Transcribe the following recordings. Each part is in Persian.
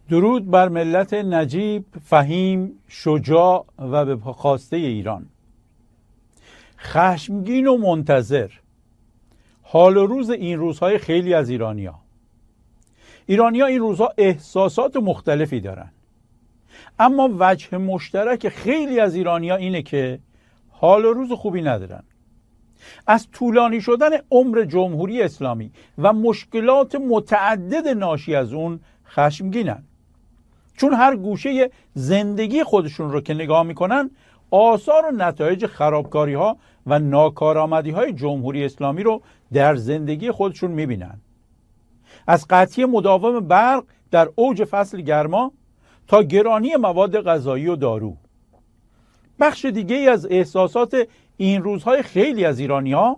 درود بر ملت نجیب، فهیم، شجاع و به خواسته ایران. خشمگین و منتظر حال و روز این روزهای خیلی از ایرانی‌ها این روزها احساسات مختلفی دارن، اما وجه مشترک خیلی از ایرانی‌ها اینه که حال و روز خوبی ندارن. از طولانی شدن عمر جمهوری اسلامی و مشکلات متعدد ناشی از اون خشمگینن، چون هر گوشه زندگی خودشون رو که نگاه میکنن آثار و نتایج خرابکاری ها و ناکارآمدی های جمهوری اسلامی رو در زندگی خودشون میبینن. از قطعی مداوم برق در اوج فصل گرما تا گرانی مواد غذایی و دارو. بخش دیگه ای از احساسات این روزهای خیلی از ایرانی ها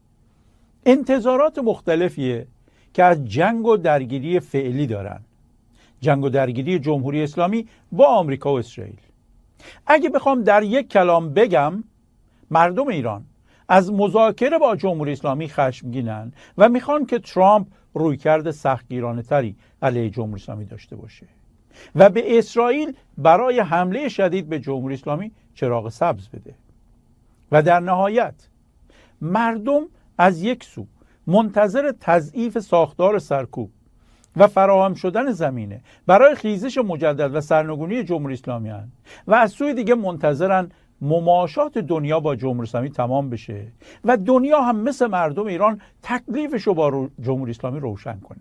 انتظارات مختلفیه که از جنگ و درگیری فعلی دارن، جنگ و درگیری جمهوری اسلامی با آمریکا و اسرائیل. اگه بخوام در یک کلام بگم، مردم ایران از مذاکره با جمهوری اسلامی خشمگینن و میخوان که ترامپ رویکرد سختگیرانه تری علیه جمهوری اسلامی داشته باشه و به اسرائیل برای حمله شدید به جمهوری اسلامی چراغ سبز بده. و در نهایت مردم از یک سو منتظر تضعیف ساختار سرکوب و فراهم شدن زمینه برای خیزش مجدد و سرنگونی جمهوری اسلامی هستند و از سوی دیگه منتظرن مماشات دنیا با جمهوری اسلامی تمام بشه و دنیا هم مثل مردم ایران تکلیفش رو با جمهوری اسلامی روشن کنه.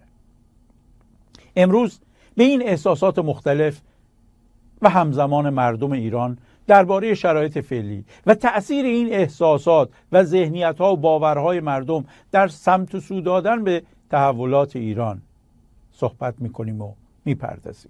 امروز به این احساسات مختلف و همزمان مردم ایران درباره شرایط فعلی و تأثیر این احساسات و ذهنیت‌ها و باورهای مردم در سمت و سو دادن به تحولات ایران صحبت میکنیم و میپردازیم.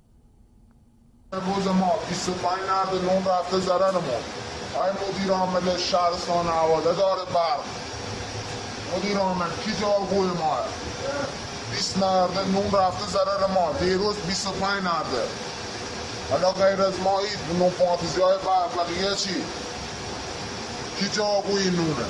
امروز ما 25 نرد نون رفته ضررمون. آقای مدیر عامل شهرستان حواله داره برق. مدیر عامل کی جوابگوی ماه؟ 20 نرد نون رفته ضرر ما، دیروز 25 نرده. حالا غیر از ما این نون پانتزی های برق بقیه چی؟ کی جوابگوی نونه؟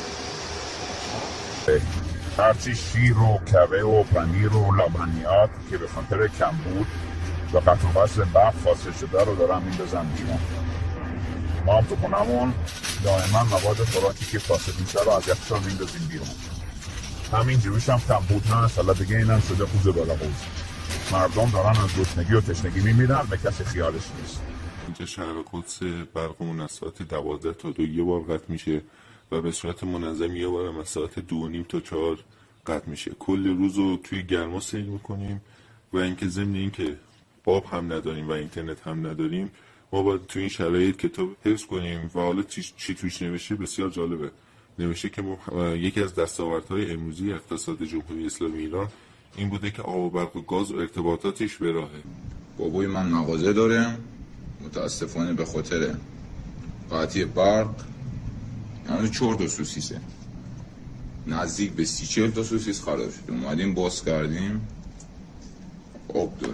هرچی شیر و کوه و پنیر و لبنیات که به خاطر کمبود و قطع و وصل برق فاصله شده رو دارن میندازن بیرون. ما هم تو خونمون دائما مواد خوراکی که فاسد میشه رو از یخچال میندازیم بیرون. همین جوریش هم کمبود هست، حالا دیگه اینم شده قوز بالا قوز. مردم دارن از گشنگی و تشنگی میمیرن، به کسی خیالش نیست. اینجا شهر قدس برقمون از ساعت 12 تا 2 یه بار قطع میشه و به صورت منظم یه بار از ساعت 2:30 تا 4 قطع میشه. کل روز رو توی گرما سیر میکنیم و اینکه ضمن اینکه باب هم نداریم و اینترنت هم نداریم، ما باید توی این شرایط کتاب حفظ کنیم. و حالا چی توش نوشته بسیار جالبه. نوشته که یکی از دستاوردهای امروزی اقتصاد جمهوری اسلامی ایران این بوده که آب و برق و گاز و ارتباطاتش به راهه. بابای من مغازه داره، متاسفانه به خاطر قطعی برق یعنی 4 تا سوسیسه، نزدیک به 30-40 تا سوسیس خراب شد. اومدیم باز کردیم، آب داره،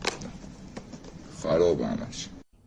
خراب همش.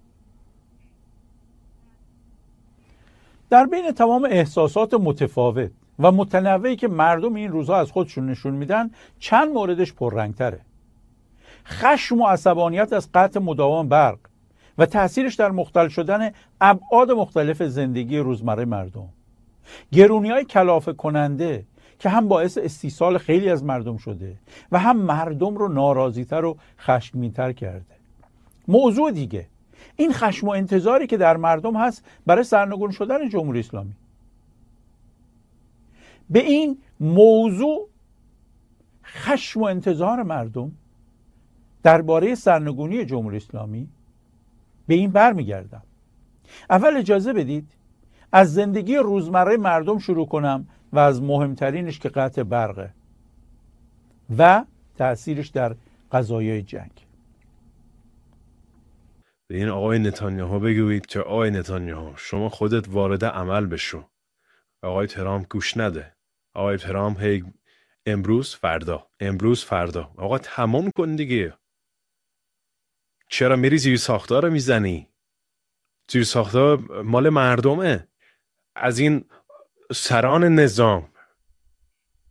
در بین تمام احساسات متفاوت و متنوعی که مردم این روزها از خودشون نشون میدن، چند موردش پررنگتره. خشم و عصبانیت از قطع مداوم برق و تأثیرش در مختل شدن ابعاد مختلف زندگی روزمره مردم. گرونی‌های کلافه کننده که هم باعث استیصال خیلی از مردم شده و هم مردم رو ناراضی‌تر و خشمگین‌تر کرده. موضوع دیگه، این خشم و انتظاری که در مردم هست برای سرنگون شدن جمهوری اسلامی. به این موضوع خشم و انتظار مردم درباره سرنگونی جمهوری اسلامی به این برمیگردم. اول اجازه بدید از زندگی روزمره مردم شروع کنم و از مهمترینش که قطع برقه و تأثیرش در قضایای جنگ. به این آقای نتانیاهو بگویید که آقای نتانیاهو شما خودت وارد عمل بشو. آقای ترامپ گوش نده. آقای ترامپ هی امروز فردا. آقا تمام کن دیگه. چرا میری زیر ساختار رو میزنی؟ زیر ساختار مال مردمه. از این سران نظام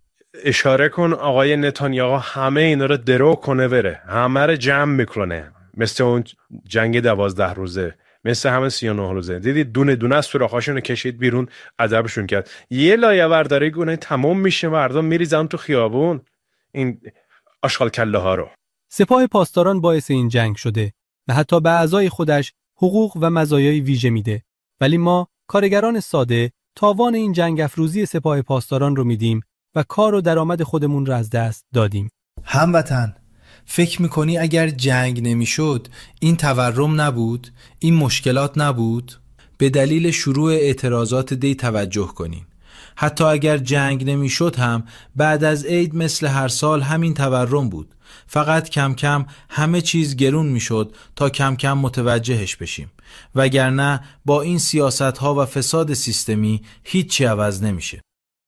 اشاره کن آقای نتانیاهو همه اینا رو درو کنه بره، همه رو جمع میکنه، مثل اون جنگ 12 روزه، مثل همه 39 روزه. دیدید دونه دونه از سوراخ‌هاشون رو کشید بیرون، ادبشون کرد. یه لایه برداری گونه تمام میشه، مردم میریزن تو خیابون این آشغال کله ها رو. سپاه پاسداران باعث این جنگ شده و حتی به اعضای خودش حقوق و مزایای ویژه میده، ولی ما کارگران ساده تاوان این جنگ افروزی سپاه پاسداران رو میدیم و کار و درآمد خودمون رو از دست دادیم. هموطن، فکر میکنی اگر جنگ نمیشد این تورم نبود، این مشکلات نبود؟ به دلیل شروع اعتراضات دی توجه کنین. حتی اگر جنگ نمیشد هم بعد از عید مثل هر سال همین تورم بود، فقط کم کم همه چیز گرون میشد تا کم کم متوجهش بشیم، وگرنه با این سیاست ها و فساد سیستمی هیچی عوض نمیشه.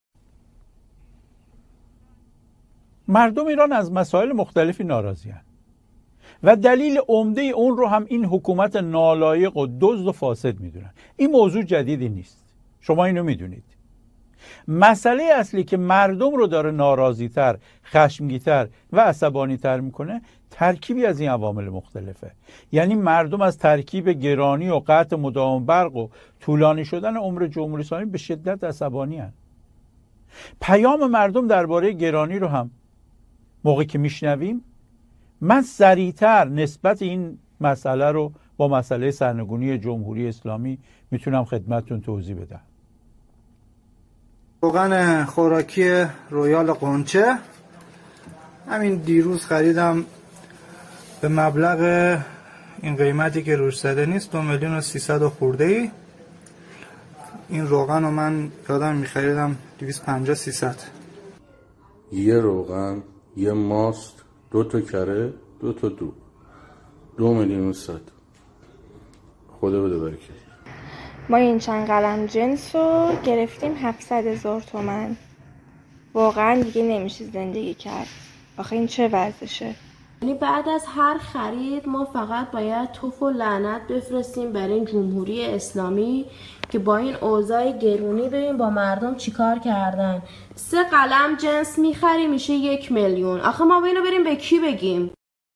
مردم ایران از مسائل مختلفی ناراضی‌اند و دلیل عمده اون رو هم این حکومت نالایق و دزد و فاسد میدونن. این موضوع جدیدی نیست، شما اینو میدونید. مسئله اصلی که مردم رو داره ناراضی‌تر، خشمگین‌تر و عصبانی‌تر میکنه ترکیبی از این عوامل مختلفه. یعنی مردم از ترکیب گرانی و قطع مداوم برق و طولانی شدن عمر جمهوری اسلامی به شدت عصبانی هستند. پیام مردم درباره گرانی رو هم موقعی که میشنویم، من سریعتر نسبت این مسئله رو با مسئله سرنگونی جمهوری اسلامی میتونم خدمتتون توضیح بدم. روغن خوراکی رویال قنچه همین دیروز خریدم به مبلغ این قیمتی که روش زده نیست، 2,300,000 خورده ای. این روغن رو من یادم میخریدم 250-300. یه روغن، یه ماست، 2 تا کره، 2 تا دو، 2,100,000. خدا بده برکت. ما این چند قلم جنس رو گرفتیم 700,000 تومان. واقعا دیگه نمیشه زندگی کرد. آخه این چه وضعشه؟ یعنی بعد از هر خرید ما فقط باید توف و لعنت بفرستیم برای این جمهوری اسلامی که با این اوضاع گرونی ببین با مردم چیکار کردن. 3 قلم جنس میخری میشه 1,000,000. آخه ما اینو بریم به کی بگیم؟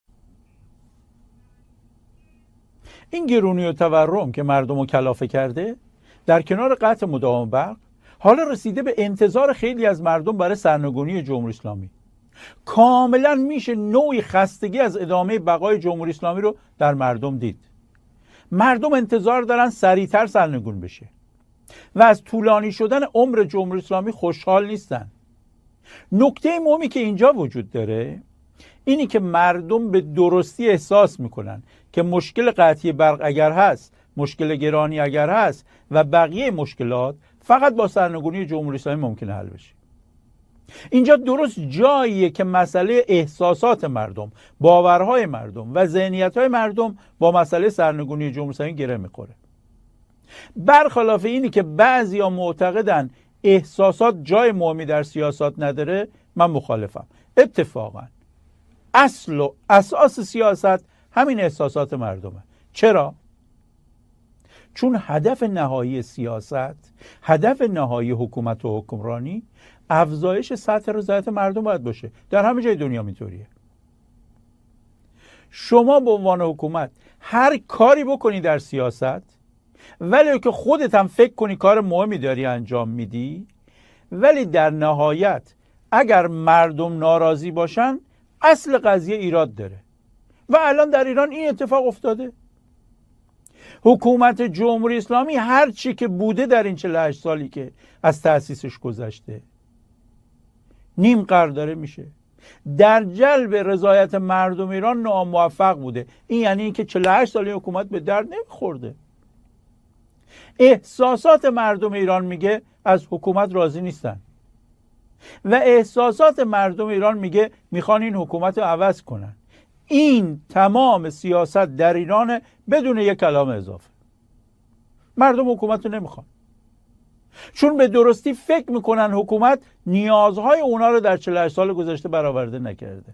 این گرونی و تورم که مردم رو کلافه کرده، در کنار قطع مداوم برق، حالا رسیده به انتظار خیلی از مردم برای سرنگونی جمهوری اسلامی. کاملا میشه نوعی خستگی از ادامه بقای جمهوری اسلامی رو در مردم دید. مردم انتظار دارن سریعتر سرنگون بشه و از طولانی شدن عمر جمهوری اسلامی خوشحال نیستن. نکته مهمی که اینجا وجود داره اینی که مردم به درستی احساس میکنن که مشکل قطعی برق اگر هست، مشکل گرانی اگر هست و بقیه مشکلات فقط با سرنگونی جمهوری اسلامی ممکنه حل بشه. اینجا درست جاییه که مسئله احساسات مردم، باورهای مردم و ذهنیت‌های مردم با مسئله سرنگونی جمهوری اسلامی گره میخوره. برخلاف اینی که بعضیا معتقدن احساسات جای مهمی در سیاست نداره، من مخالفم. اتفاقا اصل و اساس سیاست همین احساسات مردمه. چرا؟ چون هدف نهایی سیاست، هدف نهایی حکومت و حکمرانی افزایش سطح رضایت مردم باید باشه. در همه جای دنیا اینطوریه. شما به عنوان حکومت هر کاری بکنی در سیاست، ولی که خودت هم فکر کنی کار مهمی داری انجام میدی، ولی در نهایت اگر مردم ناراضی باشن اصل قضیه ایراد داره. و الان در ایران این اتفاق افتاده. حکومت جمهوری اسلامی هر چی که بوده در این 48 سالی که از تأسیسش گذشته نیم قرن داره میشه. در جلب رضایت مردم ایران ناموفق بوده. این یعنی اینکه 48 سالی حکومت به درد نمیخورده. احساسات مردم ایران میگه از حکومت راضی نیستن و احساسات مردم ایران میگه میخوان این حکومت رو عوض کنن. این تمام سیاست در ایران بدون یک کلام اضافه. مردم حکومت رو نمیخوان، چون به درستی فکر میکنن حکومت نیازهای اونا رو در 48 سال گذشته برآورده نکرده.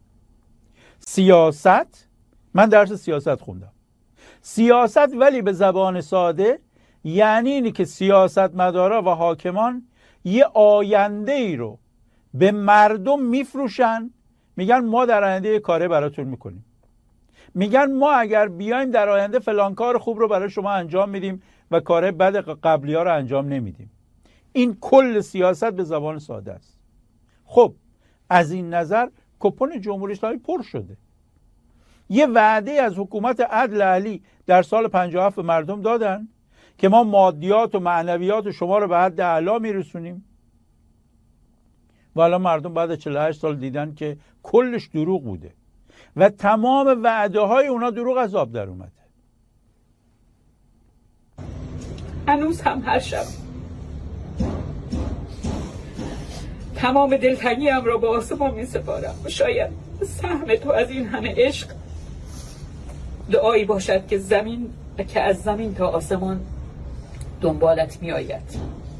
سیاست، من درس سیاست خوندم. سیاست ولی به زبان ساده یعنی اینی که سیاستمدارا و حاکمان یه آینده ای رو به مردم میفروشن، میگن ما در آینده یه کاره براتون میکنیم. میگن ما اگر بیایم در آینده فلان کار خوب رو برای شما انجام میدیم و کار بد قبلی ها رو انجام نمیدیم. این کل سیاست به زبان ساده است. خب از این نظر کپون جمهوری اسلامی پر شده. یه وعده از حکومت عدل علی در سال 57 به مردم دادن که ما مادیات و معنویات شما رو به حد اعلا میرسونیم و الان مردم بعد 48 سال دیدن که کلش دروغ بوده و تمام وعده های اونا دروغ از آب در اومده. هنوز هم هر شب تمام دلتنگیم را به آسمان می سپارم و شاید سهم تو از این همه عشق دعایی باشد که از زمین تا آسمان دنبالت می آید.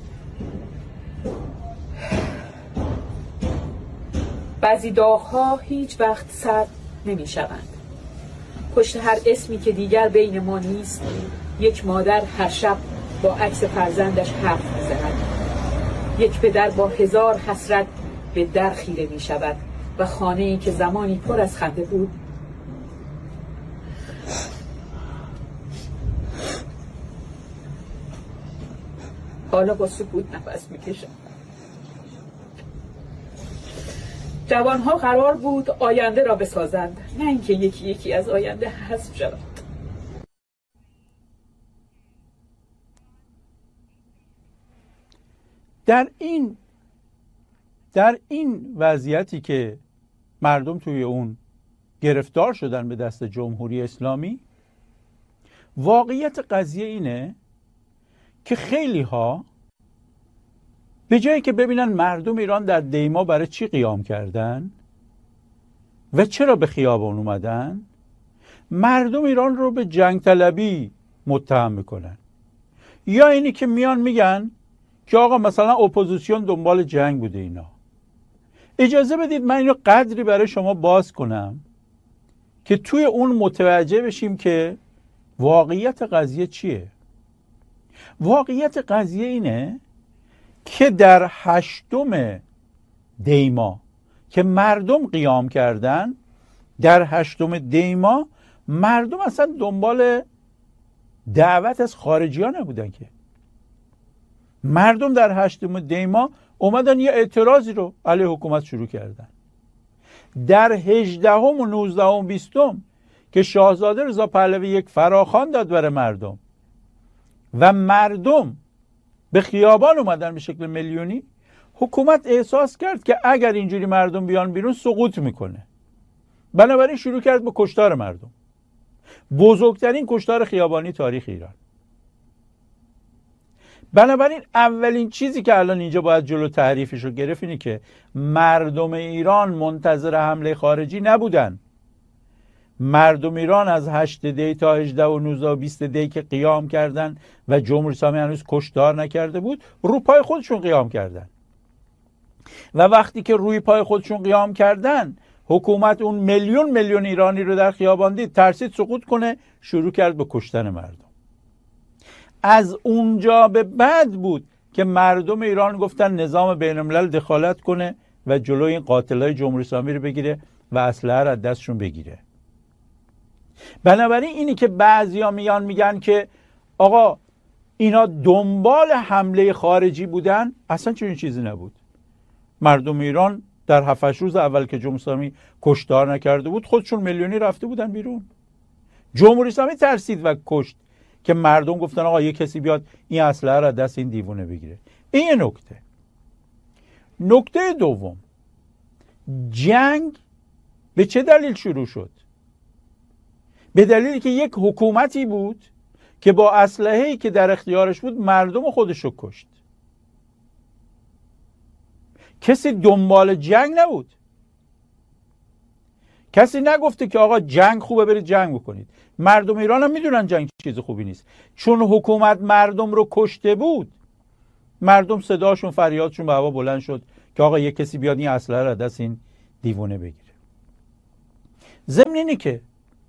بعضی داغ‌ها هیچ وقت سرد نمی شوند. پشت هر اسمی که دیگر بین ما نیست، یک مادر هر شب با عکس فرزندش حرف می زند. یک پدر با 1000 حسرت به در خیره می شود و خانه‌ای که زمانی پر از خنده بود حالا با سکوت نفس می کشد. جوانها قرار بود آینده را بسازند، نه اینکه یکی یکی از آینده حذف شود. در این وضعیتی که مردم توی اون گرفتار شدن به دست جمهوری اسلامی، واقعیت قضیه اینه که خیلی ها به جایی که ببینن مردم ایران در دیما برای چی قیام کردن و چرا به خیابان اومدن، مردم ایران رو به جنگ طلبی متهم میکنن. یا اینی که میان میگن که آقا مثلا اپوزیسیون دنبال جنگ بوده. اینا اجازه بدید من اینو قدری برای شما باز کنم که توی اون متوجه بشیم که واقعیت قضیه چیه. واقعیت قضیه اینه که در 8 دیما که مردم قیام کردن، در 8 دیما مردم اصلا دنبال دعوت از خارجی ها نبودن که. مردم در 8 دیما اومدن یه اعتراضی رو علیه حکومت شروع کردن. در 18 و 19 و 20 که شاهزاده رضا پهلوی یک فراخوان داد برای مردم و مردم به خیابان اومدن به شکل میلیونی، حکومت احساس کرد که اگر اینجوری مردم بیان بیرون سقوط میکنه. بنابراین شروع کرد به کشتار مردم. بزرگترین کشتار خیابانی تاریخ ایران. بنابراین اولین چیزی که الان اینجا باید جلو تعریفش رو گرفت اینه که مردم ایران منتظر حمله خارجی نبودن. مردم ایران از 8 دی تا 18 و 19 و 20 دی که قیام کردن و جمهوری اسلامی هنوز کشتار نکرده بود، رو پای خودشون قیام کردن. و وقتی که روی پای خودشون قیام کردن، حکومت اون میلیون ایرانی رو در خیابان دید، ترسید سقوط کنه، شروع کرد به کشتن مردم. از اونجا به بعد بود که مردم ایران گفتن نظام بین الملل دخالت کنه و جلوی این قاتلای جمهوری اسلامی رو بگیره و اسلحه رو از دستشون بگیره. بنابراین اینی که بعضیا میگن که آقا اینا دنبال حمله خارجی بودن، اصلا چنین چیزی نبود. مردم ایران در 7-8 روز اول که جمهوری اسلامی کشتار نکرده بود، خودشون میلیونی رفته بودن بیرون. جمهوری اسلامی ترسید و کشت که مردم گفتن آقا یه کسی بیاد این اسلحه رو از دست این دیوونه بگیره. این یه نکته. نکته دوم، جنگ به چه دلیل شروع شد؟ به دلیلی که یک حکومتی بود که با اسلحه‌ای که در اختیارش بود مردم خودش رو کشت. کسی دنبال جنگ نبود. کسی نگفته که آقا جنگ خوبه برید جنگ بکنید. مردم ایران هم میدونن جنگ چیز خوبی نیست. چون حکومت مردم رو کشته بود، مردم صداشون فریادشون به هوا بلند شد که آقا یک کسی بیاد این اسلحه رو دست این دیوونه بگیره. ضمن اینه که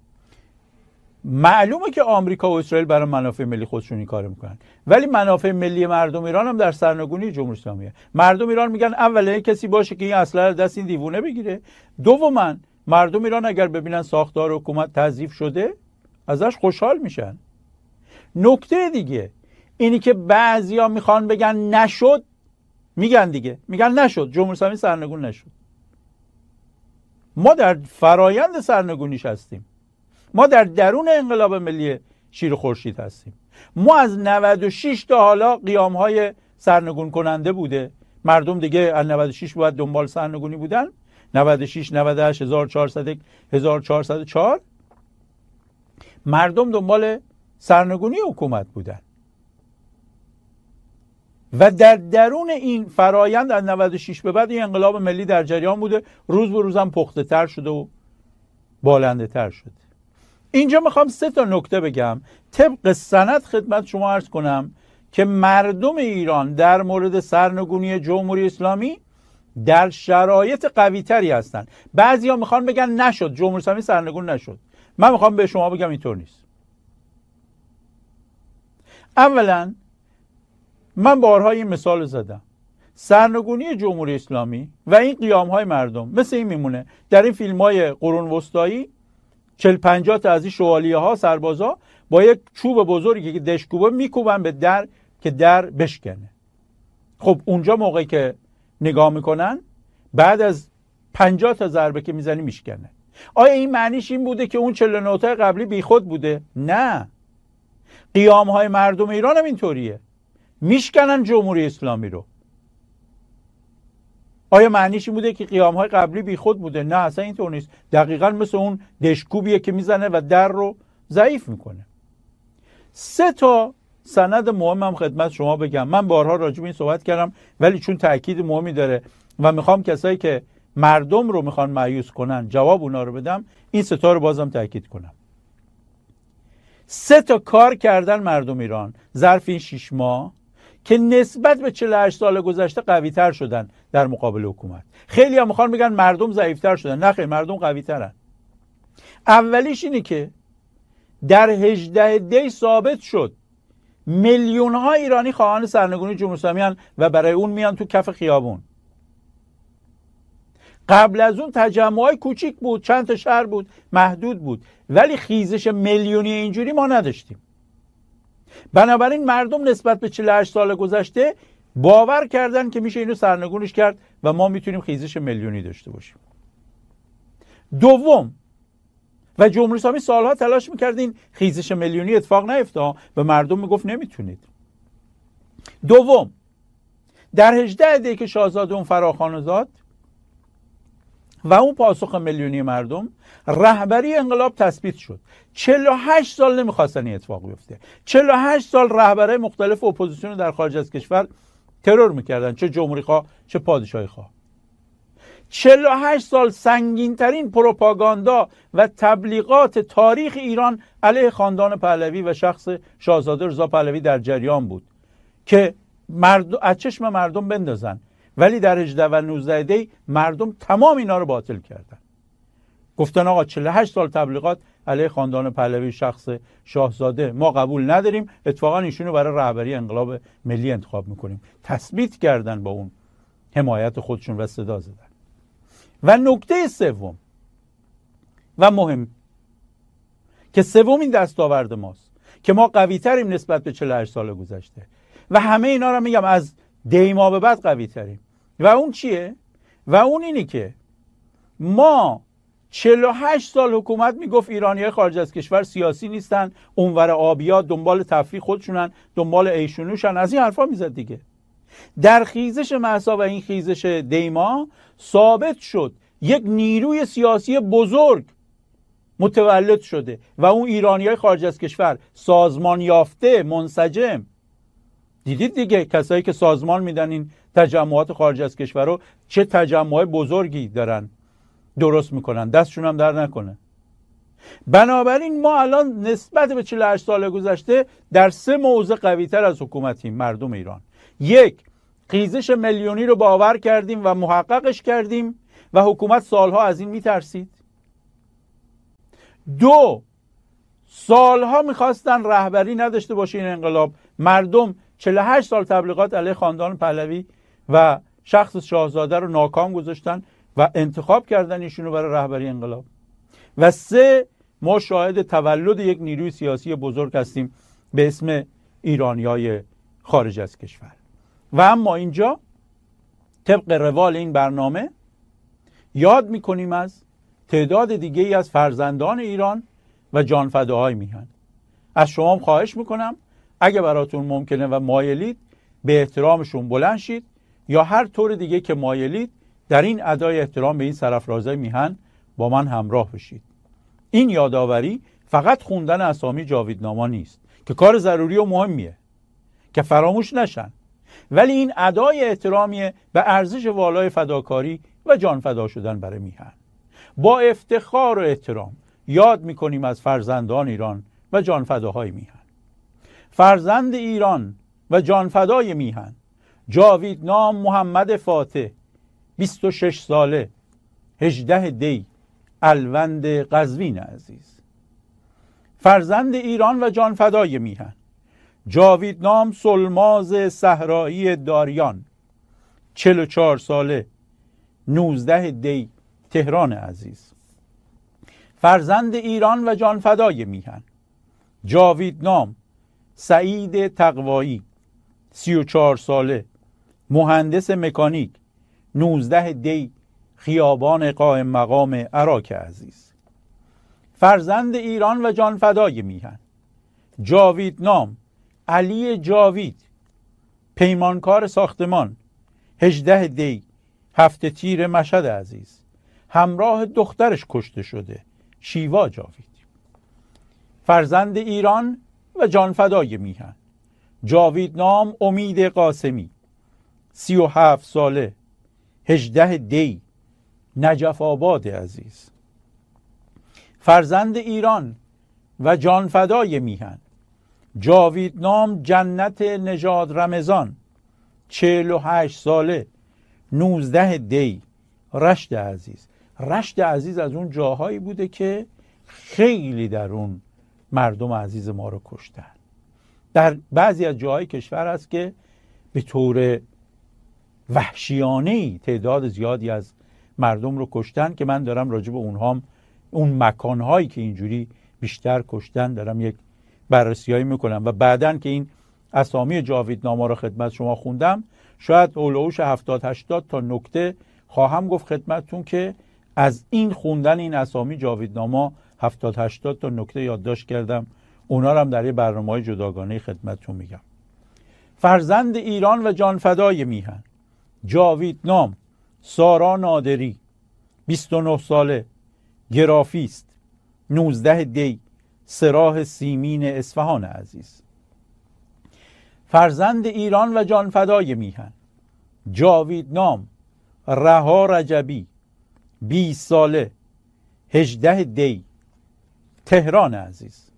معلومه که آمریکا و اسرائیل برای منافع ملی خودشون این کارو میکنن، ولی منافع ملی مردم ایران هم در سرنگونی جمهوری اسلامیه. مردم ایران میگن اولا کسی باشه که این اسلحه رو دست این دیوونه بگیره، دوما مردم ایران اگر ببینن ساختار حکومت تضعیف شده ازش خوشحال میشن. نکته دیگه اینی که بعضیا میخوان بگن نشد، میگن دیگه، میگن نشد، جمهوری اسلامی سرنگون نشد. ما در فرایند سرنگونیش هستیم. ما در درون انقلاب ملی شیر خورشید هستیم. ما از 96 تا حالا قیام‌های سرنگون کننده بوده. مردم دیگه از 96 باید دنبال سرنگونی بودن. 96 98 1401 1404 مردم دنبال سرنگونی حکومت بودن و در درون این فرایند از 96 به بعد این انقلاب ملی در جریان بوده، روز به روز هم پخته تر شده و بالنده تر شده. اینجا میخوام 3 تا نکته بگم طبق سند خدمت شما عرض کنم که مردم ایران در مورد سرنگونی جمهوری اسلامی در شرایط قوی تری هستن. بعضیا میخوان بگن نشد، جمهوری اسلامی سرنگون نشد. من میخوام به شما بگم اینطور نیست. اولا من بارها این مثال زدم، سرنگونی جمهوری اسلامی و این قیام‌های مردم مثل این میمونه. در این فیلم‌های قرون وسطایی 40-50 تا از این شوالیه‌ها سربازا با یک چوب بزرگی که دشکوبه میکوبن به در که در بشکنه. خب اونجا موقعی که نگاه میکنن بعد از 50 تا ضربه که میزنی میشکنه. آیا این معنیش این بوده که اون 49 تا قبلی بیخود بوده؟ نه. قیام‌های مردم ایران هم اینطوریه، میشکنن جمهوری اسلامی رو. آیا معنیش این بوده که قیام‌های قبلی بیخود بوده؟ نه، اصلا اینطور نیست. دقیقاً مثل اون دشکوبیه که میزنه و در رو ضعیف میکنه. 3 تا سند مهمم خدمت شما بگم. من بارها راجع به این صحبت کردم ولی چون تأکید مهمی داره و میخوام کسایی که مردم رو میخوان مایوس کنن جواب اونا رو بدم، این 3 تا رو بازم تأکید کنم. 3 تا کار کردن مردم ایران ظرف این 6 ماه که نسبت به 48 سال گذشته قوی تر شدن در مقابل حکومت. خیلی هم میخوان بگن مردم ضعیف تر شدن. نه خیر، مردم قوی ترن. اولیش اینه که در 18 دی ثابت شد میلیون ها ایرانی خواهان سرنگونی جمهوری اسلامی هستند و برای اون میان تو کف خیابون. قبل از اون تجمعای کوچیک بود، چند تا شهر بود، محدود بود، ولی خیزش میلیونی اینجوری ما نداشتیم. بنابراین مردم نسبت به 48 سال گذشته باور کردن که میشه اینو سرنگونش کرد و ما میتونیم خیزش میلیونی داشته باشیم. دوم، و جمهوری اسلامی سالها تلاش میکرد این خیزش میلیونی اتفاق نیفته، به مردم میگفت نمیتونید. دوم، در 18 دی که شاهزاده اون فراخوان زاد و اون پاسخ میلیونی مردم، رهبری انقلاب تثبیت شد. 48 سال نمیخواستن این اتفاق بیفته. 48 سال رهبرای مختلف اپوزیسیون در خارج از کشور ترور میکردن، چه جمهوری خواه چه پادشاهی خواه. 48 سال سنگین‌ترین پروپاگاندا و تبلیغات تاریخ ایران علیه خاندان پهلوی و شخص شاهزاده رضا پهلوی در جریان بود که از چشم مردم بندازن، ولی در 18 و 19 دی مردم تمام اینا رو باطل کردن. گفتن آقا 48 سال تبلیغات علیه خاندان پهلوی شخص شاهزاده ما قبول نداریم، اتفاقا ایشونو برای رهبری انقلاب ملی انتخاب میکنیم. تثبیت کردن با اون حمایت خودشون و صدا زدن. و نکته سوم و مهم که سومین دستاورد ماست که ما قوی تریم نسبت به 48 سال گذشته و همه اینا رو میگم از دیما به بعد قوی تریم، و اون چیه؟ و اون اینی که ما 48 سال حکومت میگفت ایرانیای خارج از کشور سیاسی نیستن، اونور آبیا دنبال تفریح خودشونن، دنبال عیشونوشن، از این حرفا میزد دیگه. در خیزش مهسا و این خیزش دیما ثابت شد یک نیروی سیاسی بزرگ متولد شده و اون ایرانیای خارج از کشور سازمان یافته، منسجم. دیدید دیگه کسایی که سازمان میدن این تجمعات خارج از کشور رو چه تجمعات بزرگی دارن درست میکنن، دستشون هم در نکنه. بنابراین ما الان نسبت به 48 سال گذشته در 3 موضع قوی تر از حکومتیم مردم ایران. 1، خیزش میلیونی رو باور کردیم و محققش کردیم و حکومت سالها از این میترسید. 2، سالها میخواستن رهبری نداشته باشه این انقلاب. مردم 48 سال تبلیغات علیه خاندان پهلوی و شخص شاهزاده رو ناکام گذاشتن و انتخاب کردن ایشونو برای رهبری انقلاب. و 3 ما شاهد تولد یک نیروی سیاسی بزرگ هستیم به اسم ایرانیای خارج از کشور. و اما اینجا طبق روال این برنامه یاد میکنیم از تعداد دیگه ای از فرزندان ایران و جانفداهای میهن. از شما خواهش میکنم اگه براتون ممکنه و مایلید به احترامشون بلند شید یا هر طور دیگه که مایلید در این ادای احترام به این سرافرازای میهن با من همراه بشید. این یادآوری فقط خوندن اسامی جاویدنامه نیست که کار ضروری و مهمیه که فراموش نشن، ولی این ادای احترامیه به ارزش والای فداکاری و جان فدا شدن برای میهن. با افتخار و احترام یاد میکنیم از فرزندان ایران و جانفداهای میهن. فرزند ایران و جانفدای میهن جاویدنام محمد فاتح، 26 ساله، 18 دی، الوند قزوین عزیز. فرزند ایران و جانفدای میهن جاویدنام سلماز صحرایی داریان، 44 ساله، 19 دی، تهران عزیز. فرزند ایران و جانفدای میهن جاویدنام سعید تقوایی، 34 ساله، مهندس مکانیک، 19 دی، خیابان قائم مقام عراق عزیز. فرزند ایران و جانفدای میهن جاویدنام علی جاوید، پیمانکار ساختمان، 18 دی، هفته تیر مشهد عزیز. همراه دخترش کشته شده، شیوا جاوید. فرزند ایران و جانفدای میهن جاویدنام امید قاسمی، 37 ساله، 18 دی، نجف آباد عزیز. فرزند ایران و جانفدای میهن جاویدنام جنت نژاد رمضان، 48 ساله، 19 دی، رشت عزیز. رشت عزیز از اون جاهایی بوده که خیلی در اون مردم عزیز ما رو کشتن. در بعضی از جاهای کشور هست که به طور وحشیانه‌ای تعداد زیادی از مردم رو کشتن که من دارم راجع به اونهام، اون مکانهایی که اینجوری بیشتر کشتن دارم یک بررسیایی میکنم و بعدن که این اسامی جاویدنامه رو خدمت شما خوندم شاید اولوش 70-80 تا نکته خواهم گفت خدمتتون که از این خوندن این اسامی جاویدنامه 70-80 تا نکته یادداشت کردم، اونا رو هم در یه برنامه‌های جداگانه خدمتتون میگم. فرزند ایران و جانفدای میهن جاویدنام سارا نادری، 29 ساله، گرافیست، 19 دی، سراح سیمین اصفهان عزیز. فرزند ایران و جانفدای میهن جاویدنام رها رجبی، 20 ساله، 18 دی، تهران عزیز.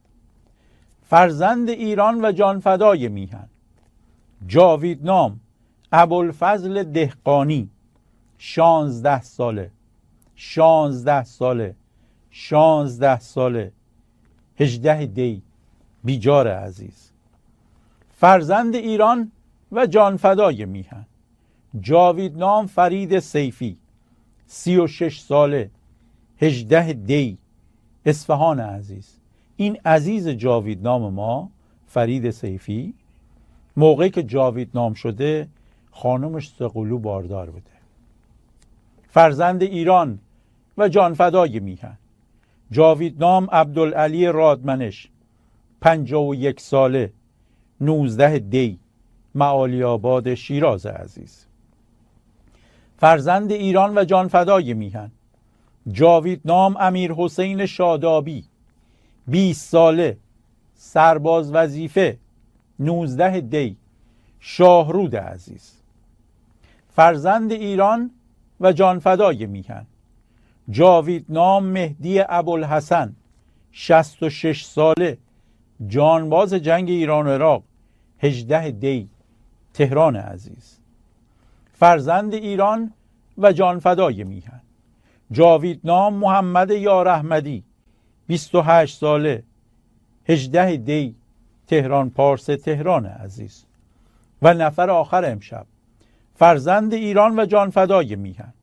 فرزند ایران و جانفدای میهن جاویدنام ابوالفضل دهقانی، 16 ساله، 16 ساله، 16 ساله، 18 دی، بیجار عزیز. فرزند ایران و جانفدای میهن جاویدنام فرید سیفی، 36 ساله، 18 دی، اصفهان عزیز. این عزیز جاویدنام ما فرید سیفی موقعی که جاویدنام شده خانمش سقلو باردار بوده. فرزند ایران و جانفدای میهن جاویدنام عبدالعلی رادمنش، 51 ساله، 19 دی، معالی آباد شیراز عزیز. فرزند ایران و جانفدای میهن جاویدنام امیر حسین شادابی، 20 ساله، سرباز وظیفه، 19 دی، شاهرود عزیز. فرزند ایران و جانفدای میهن جاویدنام مهدی ابوالحسن، 66 ساله، جانباز جنگ ایران و عراق، 18 دی، تهران عزیز. فرزند ایران و جانفدای میهن جاویدنام محمد یار احمدی، 28 ساله، 18 دی، تهران پارس تهران عزیز. و نفر آخر امشب فرزند ایران و جانفدای میهن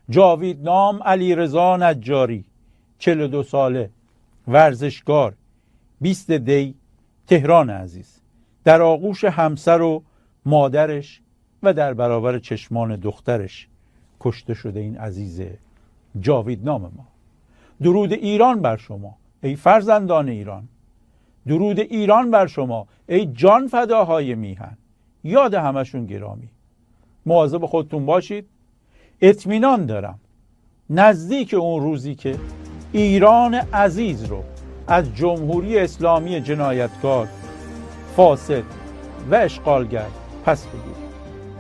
جاویدنام علیرضا نجاری 42 ساله، ورزشکار، 20 دی، تهران عزیز، در آغوش همسر و مادرش و در برابر چشمان دخترش کشته شده این عزیز جاویدنام ما. درود ایران بر شما ای فرزندان ایران، درود ایران بر شما ای جان فداهای میهن. یاد همشون گرامی. مواظب خودتون باشید. اطمینان دارم نزدیک اون روزی که ایران عزیز رو از جمهوری اسلامی جنایتکار، فاسد و اشغالگر پس بگیرید.